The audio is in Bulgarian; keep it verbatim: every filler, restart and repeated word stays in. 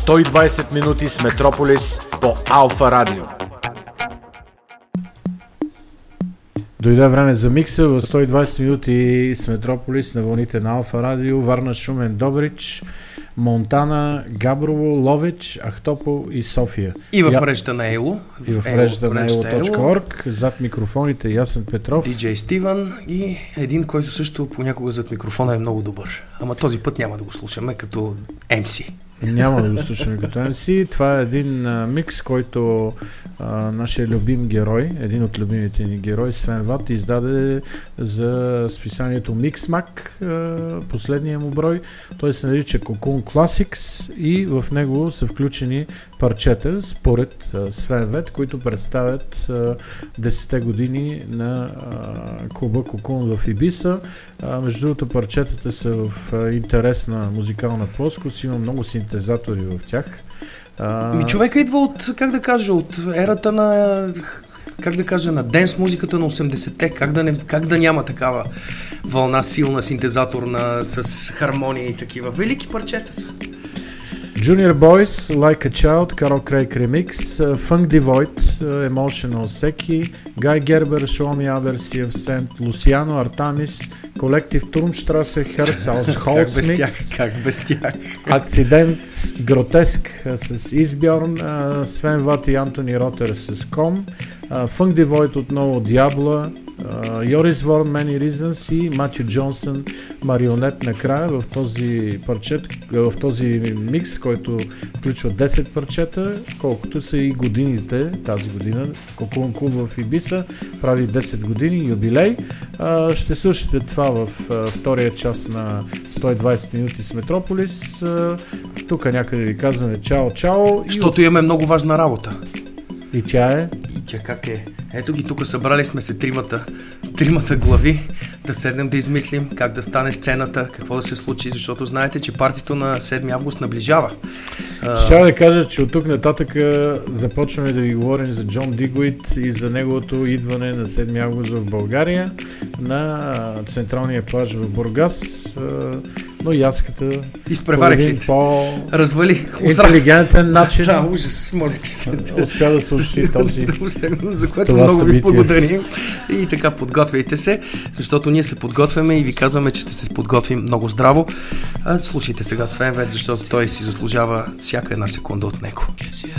сто и двайсет минути с Метрополис по Алфа Радио. Дойде време за микса в сто и двайсет минути с Метрополис на вълните на Алфа Радио. Варна, Шумен, Добрич, Монтана, Габрово, Ловеч, Ахтопол и София. И в мрежата на Ело. И в мрежата на ело точка орг. Зад микрофоните Ясен Петров, диджей Стивън и един, който също понякога зад микрофона е много добър. Ама този път няма да го слушаме като ем си. Няма да го слушаме като ем си. Това е един а, микс, който а, нашия любим герой, един от любимите ни герои, Свен Ват, издаде за списанието Миксмак, последния му брой. Той се нарича Cocoon Classics и в него са включени парчета, според а, Свен Вет, които представят а, десетте години на а, клуба Cocoon в Ибиса. А, между другото, парчетата са в а, интересна музикална плоскост, има много синтезатори в тях. А... Ми човека идва от, как да кажа, от ерата на, как да кажа, на денс музиката на осемдесетте. Как да, не, как да няма такава вълна, силна, синтезаторна, с хармония и такива. Велики парчета са. Junior Boys, Like a Child, Carol Craig Remix, uh, Funk Devoid, uh, Emotional Seki, Guy Gerber, Shlomi Aber, Sea of Sand, Luciano Artamis, Collective Turmstrasse, Herzhaus, Holzmix, как без тях? Accidents, Grotesque uh, с Избьорн, uh, Свен Ват и Антони Ротер с Ком, uh, Funk Devoid отново Diablo, Йорис Ворн, Many Reasons и Матю Джонсън, Марионет накрая в този парчет, в този микс, който включва десет парчета, колкото са и годините тази година. Cocoon Club в Ибиса прави десет години юбилей. Ще слушате това в втория час на сто и двайсет минути с Метрополис. Тук някъде ви казваме чао, чао. Защото имаме много важна работа. И тя е? И тя как е? Ето ги, тук събрали сме се тримата, тримата глави, да седнем да измислим как да стане сцената, какво да се случи, защото знаете, че партито на седми август наближава. Ще да кажа, че от тук нататък започваме да ви говорим за Джон Дигуит и за неговото идване на седми август в България на централния плаж в Бургас. Но и аз като изпреварих ли по развалих интелигентен начин. Да, ужас, моля ти се. Успя да случи този за което много събитие. Ви благодарим. И така, подготвяйте се, защото ние се подготвяме и ви казваме, че ще се подготвим много здраво. А, слушайте сега Свен Вет, защото той си заслужава всяка една секунда от него.